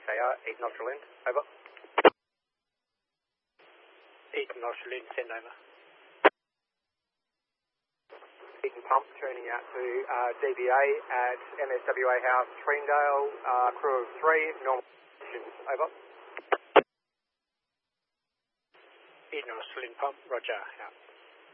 KR, Eden Offshore Wind, over. Eden Offshore Wind, send over. Eden Pump turning out to DBA at MSWA House, Treendale, crew of 3, normal conditions, over. Eden Offshore Wind Pump, roger, out.